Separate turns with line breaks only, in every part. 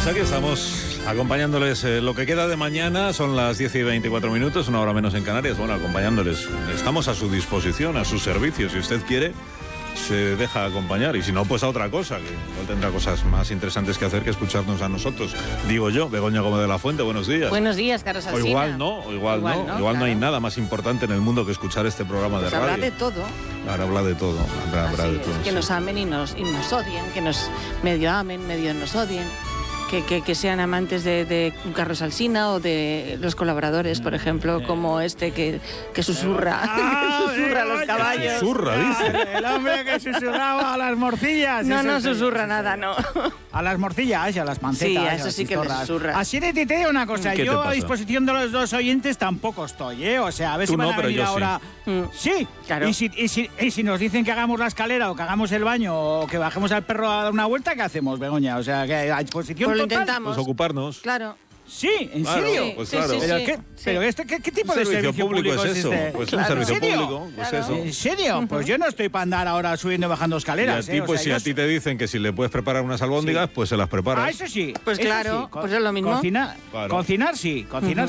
Pues aquí estamos acompañándoles lo que queda de mañana, son las 10:24, una hora menos en Canarias. Bueno, acompañándoles, estamos a su disposición, a su servicio, si usted quiere se deja acompañar, y si no, pues a otra cosa, que igual tendrá cosas más interesantes que hacer que escucharnos a nosotros. Digo yo, Begoña Gómez de la Fuente, buenos días.
Buenos días, Carlos Alsina.
O igual no, igual no hay nada más importante en el mundo que escuchar este programa de radio.
Habla de todo.
Claro, habla de todo, habrá de todo.
Que nos amen y nos odien, que nos medio amen, medio nos odien. Que sean amantes de Carlos Alsina o de los colaboradores, por ejemplo, como este que susurra, que susurra a los caballos.
Susurra, dice.
El hombre que susurraba a las morcillas.
No susurra nada, no.
A las morcillas y a las pancetas.
Sí, a eso sí que le susurra.
Así de ti te digo una cosa, yo a disposición de los dos oyentes tampoco estoy, ¿eh? O sea, a ver si van a venir ahora. Sí,
claro.
Y si nos dicen que hagamos la escalera o que hagamos el baño o que bajemos al perro a dar una vuelta, ¿qué hacemos, Begoña? O sea, que a disposición
pues lo
total.
intentamos.
Pues ocuparnos.
Claro.
Sí, ¿en
claro,
serio?
Pues claro.
Sí.
¿Pero qué tipo de servicio público
es eso?
este?
Pues
claro.
un servicio
¿En serio?
público, pues
Claro.
eso.
¿En serio? Pues yo no estoy para andar ahora subiendo y bajando
Y
escaleras.
a ti, pues si a ti te dicen que si le puedes preparar unas albóndigas, pues se las preparas.
Ah, eso sí.
Pues
eso
claro,
sí.
pues es lo mismo.
Cocinar sí.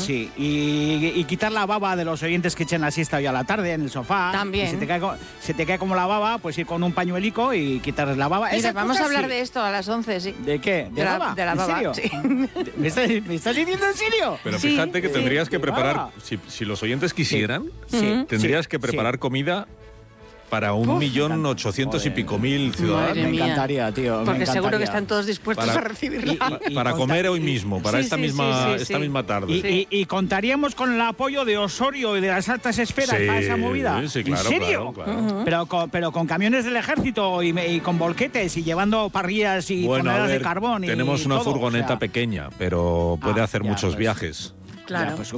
Y quitar la baba de los oyentes que echen la siesta hoy a la tarde en el sofá.
También.
Y se te cae como la baba, pues ir con un pañuelico y quitarles la baba.
Mira, vamos a hablar de esto a las 11, sí.
¿De qué? ¿De la baba?
De la baba,
¿En serio?
sí.
¿Me estás diciendo en serio?
Pero
Sí,
fíjate que tendrías que preparar,
baba.
si los oyentes quisieran,
Sí.
tendrías que preparar comida para 1.800.000 y pico ciudadanos.
Madre
Me
mía.
encantaría, tío.
Porque seguro que están todos dispuestos a recibirla.
Para comer hoy mismo, para
Sí,
esta
sí,
misma
sí.
misma tarde.
Y contaríamos con el apoyo de Osorio y de las altas esferas para esa movida.
Sí, claro,
¿En serio?
claro.
Pero con camiones del ejército y con volquetes y llevando parrillas y
Bueno, a
toneladas
ver,
de carbón.
tenemos una
todo,
furgoneta
o sea.
pequeña, pero puede hacer
ya,
muchos
pues.
viajes.
Claro.
Ya, pues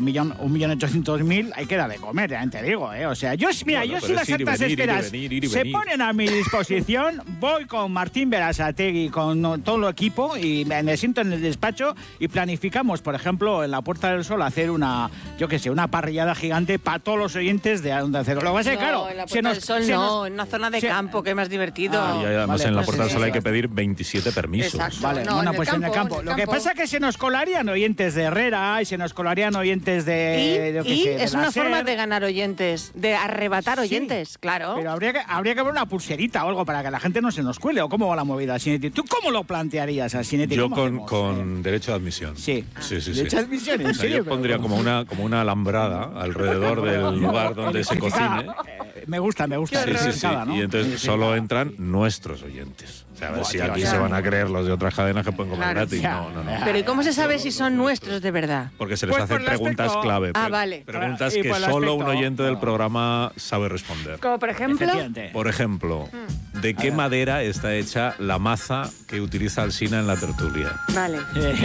1.800.000 hay que dar de comer, ya te digo, ¿eh? O sea, yo si
Pero
las
es ir y
altas
venir,
esferas
ir y
se
venir.
ponen a mi disposición, voy con Martín Berasategui, con todo el equipo y me siento en el despacho y planificamos, por ejemplo, en la Puerta del Sol hacer una parrillada gigante para todos los oyentes de Onda Cero. Lo que pasa es que, claro,
en la Puerta del Sol en una zona de campo, que es más divertido.
Y además
vale,
en la
pues
Puerta del
sí,
Sol hay
sí,
que
sí.
pedir 27 permisos.
Exacto.
Vale,
No,
bueno,
en el
pues en el campo.
en el
Lo que
campo.
pasa es que se nos colarían oyentes de Herrera y se nos colarían oyentes de... yo qué
Y
sé, de
es
la
una
SER.
forma de ganar oyentes, de arrebatar oyentes, claro.
Pero habría que haber una pulserita o algo para que la gente no se nos cuele. ¿O cómo va la movida, Sinetti? ¿Tú cómo lo plantearías, Sinetti?
Yo
¿Cómo
con
hacemos?
derecho de admisión.
Sí.
Sí.
¿Derecho de admisión? ¿En
O sea,
serio?
yo pondría como una alambrada alrededor del lugar donde se cocine.
Me gusta.
Sí.
¿No?
Y entonces
Sí,
solo
claro.
entran nuestros oyentes. O sea, a ver si
tío,
aquí
ya.
se van a creer los de otras cadenas que pueden comer
Claro,
gratis.
ya.
No.
Pero ¿y cómo se sabe si son nuestros de verdad?
Porque se les
Pues
hacen
por el
preguntas
aspecto-
clave.
Ah, vale.
Preguntas
Y
que
por el
solo un
aspecto-
oyente del programa sabe responder.
Como por ejemplo...
Efectivamente.
Por ejemplo, ¿de qué madera está hecha la maza que utiliza Alsina en la tertulia?
Vale.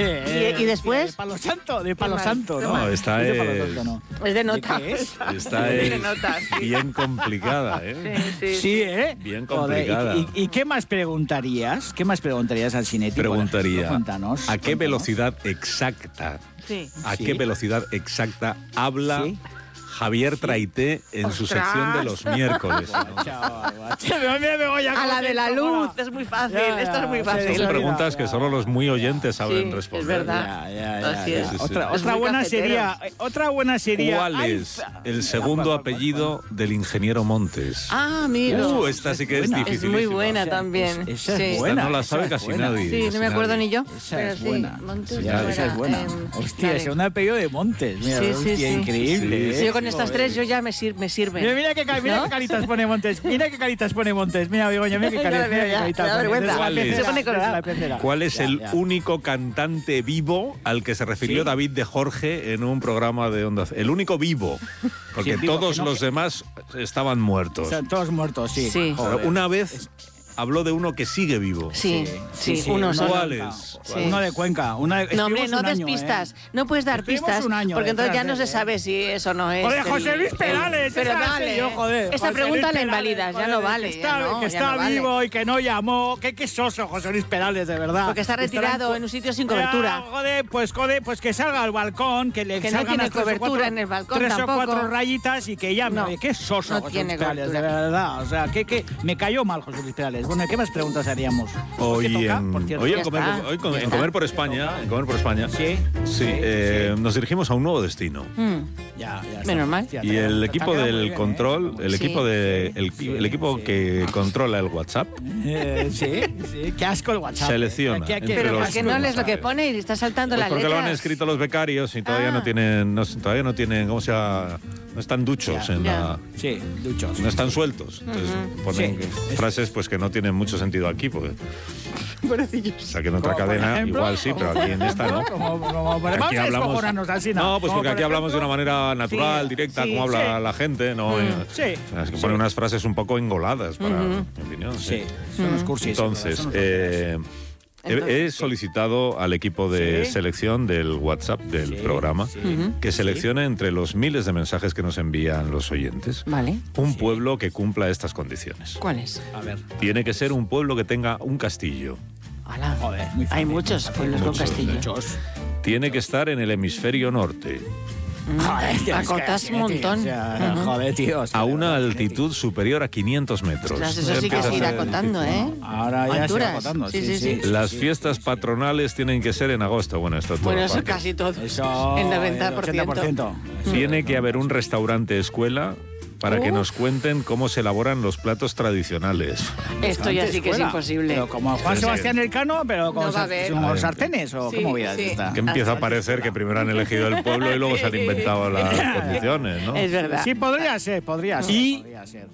¿Y después?
De palo santo, de palo
mal,
santo,
qué
¿no?
mal. No, esta
de palo
es-
santo, ¿no?
Es de nota.
qué es?
Esta
De
es
notas, sí.
bien complicada, ¿eh?
Sí, ¿eh?
Bien
Joder,
complicada.
¿Y qué más preguntarías? ¿Qué más preguntarías al Sinetti?
Preguntaría,
Cuéntanos.
¿a qué velocidad exacta?
Sí.
¿A
Sí.
qué velocidad exacta habla
Sí.
Javier Traité en su
¡Ostras!
sección de los miércoles? ¿no?
Chaval, mira, me voy
A la de la luz, es muy fácil,
Ya,
esto es muy
ya,
fácil.
sí,
Son
sí.
preguntas que solo los muy oyentes saben
Sí,
responder.
es verdad. Así es.
Sí, sí.
Otra
Es muy
buena
cafeteros.
sería. Otra buena sería.
¿Cuál
Ay,
es el segundo
¿cuál?
apellido del ingeniero Montes?
Ah, amigo.
Esta sí que es
buena. Es
difícil.
Es muy buena también.
Esa
Sí.
es buena.
Esta no la
esa
sabe
es
casi
buena.
nadie.
Sí, no me acuerdo ni yo.
Esa
pero
es
sí,
buena.
Montes
Ya,
no
esa
era,
es buena. Hostia,
vale.
es un apellido de Montes. Mira,
Sí,
hostia,
sí.
increíble.
Sí, yo con estas tres yo ya me sirve.
Mira qué caritas pone Montes. Mira qué caritas pone Montes. Mira, Begoña, mira qué
Ya la
caritas.
veo,
Mira qué
ya,
caritas
me da
pone.
vergüenza.
Desde la
Se
pecera,
pone colorado.
desde la pecera.
¿Cuál es
Ya,
el
ya.
único cantante vivo al que se refirió
Sí.
David de Jorge en un programa de Onda Cero? El único vivo, porque
Sí, vivo,
todos
que no-
los demás estaban muertos.
Están todos muertos, sí.
Sí.
Pero
Joder.
una vez habló de uno que sigue vivo.
Sí, uno
uno
solo.
¿Cuál
de
es?
Cuenca.
Sí.
Uno de Cuenca.
No, hombre,
Estuvimos
no
un
des
año,
pistas. No puedes dar
Estuvimos
pistas,
un año
porque entonces ya
detrás
no
de
se
él,
sabe si eso no es.
Joder, José Luis Perales.
Pero
esa
vale.
soy yo, joder.
Esta
José
pregunta
Luis
la
Perales,
invalidas, ya
joder,
no vale.
Que está,
ya no,
que
ya
está
no vale.
vivo y que no llamó. Qué soso, José Luis Perales, de verdad.
Porque está retirado en un sitio sin cobertura.
Joder, pues que salga al balcón, que le
Que no
salgan
tiene
las tres o
cobertura
cuatro-
en el balcón
tres
tampoco.
o cuatro rayitas y que llame.
No,
Oye, qué soso,
no
José
tiene
Luis Perales, de
cobertura.
verdad. O sea, que me cayó mal José Luis Perales. novedades? Bueno, ¿qué más preguntas haríamos?
Hoy
¿Qué toca,
en,
por cierto?
hoy en
Ya
comer,
está.
hoy con-
Ya
en
está.
comer por España,
Sí.
Sí, nos dirigimos a un nuevo destino.
Ya está.
Menos mal.
Hostia,
Y
te-
el
te
equipo
ha quedado muy
del
bien,
control, el
Sí.
equipo el equipo que controla el WhatsApp,
Sí. Qué asco el WhatsApp.
Selecciona
Qué
entre
Pero
los-
¿por qué no lees lo que
WhatsApp.
pone y está saltando
pues
las
porque
letras?
lo han escrito los becarios y todavía
Ah.
todavía no tienen, ¿cómo se llama? No están duchos
Ya,
en
ya.
la...
Sí, duchos.
No están sueltos. Entonces ponen
Sí.
frases pues que no tienen mucho sentido aquí. Porque,
Pobrecillos.
o sea, que en otra
Como por
cadena
ejemplo,
igual sí, pero aquí en esta no.
Vamos
Aquí
a
hablamos,
descojonarnos así,
no, pues
Como
porque
por
aquí hablamos de una
ejemplo-
manera natural,
Sí,
directa,
sí,
como habla la gente, ¿no?
Sí.
O sea, es que
Sí.
pone unas frases un poco engoladas, para mi opinión.
Sí, son unos cursis.
Entonces,
son unos cursis.
he solicitado al equipo de
Sí.
selección del WhatsApp del
Sí,
programa
sí.
que seleccione entre los miles de mensajes que nos envían los oyentes
Vale.
un pueblo que cumpla estas condiciones.
¿Cuál es?
A ver.
Tiene que ser un pueblo que tenga un castillo.
Hola.
Joder, muy fácil.
Hay muchos pueblos con
Muchos,
castillo.
Muchos.
Tiene que estar en el hemisferio norte,
Joder, tío, es que
Acotas
así,
un montón.
tío, o sea, Joder, tío. o sea,
a una
de verdad,
altitud superior a 500 metros.
Ostras, eso sí que
Empieza
se
a
irá
ser
acotando,
difícil,
¿eh?
¿no?
Ahora ya se
Alturas.
va agotando.
Sí, sí.
Las
sí,
fiestas
sí.
patronales tienen que ser en agosto. Bueno, esto todo
Bueno, eso
aparte.
casi todo.
Eso.
En
el
90%.
80%.
Tiene que haber un restaurante escuela para que
Uf.
nos cuenten cómo se elaboran los platos tradicionales.
Esto ya sí que es
Escuela.
imposible.
Pero como Juan
Sí.
Sebastián Elcano, pero con,
No va a haber.
con sartenes o
Sí,
cómo vida
sí.
esta.
Que empieza a parecer que primero han elegido el pueblo y luego se han inventado las condiciones, ¿no?
Es verdad.
Sí, podría ser.
Y-
podría ser.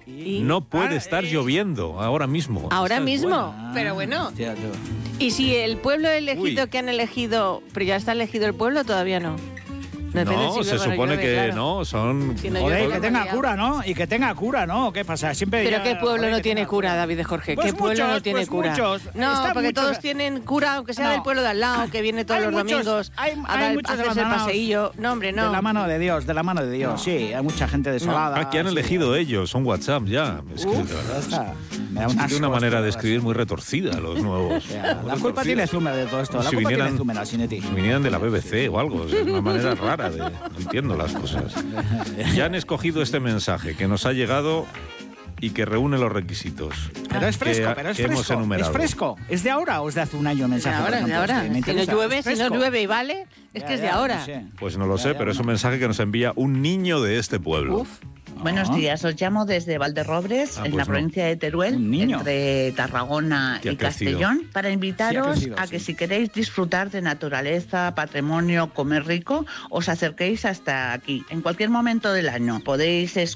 No puede estar lloviendo ahora mismo.
Ahora
Esa es
mismo.
buena.
Pero bueno.
Hostia, tú.
Y si el pueblo elegido
Uy.
que han elegido, pero ya está elegido el pueblo, todavía no. Depende
No,
si
se
luego
supone
llueve,
que
claro.
no, son...
Si no
Joder,
llueve,
que tenga
María.
cura, ¿no? Y que tenga cura, ¿no? ¿Qué pasa? Siempre
Pero
ya-
¿qué pueblo
joder,
no
que
tiene
tenga
cura, David de Jorge?
Pues
¿Qué pueblo no
muchos,
tiene
pues
cura?
muchos.
No,
Están
porque
muchos-
todos tienen cura, aunque sea
No.
del pueblo de al lado, que viene todos
Hay
los
muchos-
domingos
hay
a
muchos
hacerse el
abandonados.
paseillo. No, hombre, no.
De la mano de Dios, de la mano de Dios.
No.
Sí, hay mucha gente desolada.
Ah, que han
sí.
elegido ellos, son WhatsApp ya. Es que,
Uf,
de verdad,
ya está. Me da
es
un
que
asco
tiene una manera
esto,
de
verdad.
escribir muy retorcida los nuevos.
Ya, La
Muy
culpa tiene
retorcida.
Zumer de todo esto. La
Si
culpa
vinieran-
tiene Zumer, Asinetti.
Si vinieran de la BBC o algo, o sea, es una manera rara de... No entiendo las cosas. Ya han escogido este mensaje que nos ha llegado y que reúne los requisitos.
Pero es fresco,
que-
pero es
que hemos
fresco. Es
enumerado.
fresco. ¿Es de ahora o es de hace un año el
De
mensaje?
ahora,
por
de
ejemplo?
ahora.
Sí, me
Si no
interesa.
llueve,
Es
si no
fresco.
llueve y vale, es
Ya,
que es de
ya,
ahora.
no sé.
Pues no lo
Ya,
sé,
ya,
pero es un
bueno.
mensaje que nos envía un niño de este pueblo.
Uf.
Buenos días, os llamo desde Valderrobres,
Ah,
en
pues
la
no.
provincia de Teruel,
Un niño.
entre Tarragona
Que ha
y
crecido.
Castellón, para invitaros
crecido,
a
sí.
que si queréis disfrutar de naturaleza, patrimonio, comer rico, os acerquéis hasta aquí. En cualquier momento del año podéis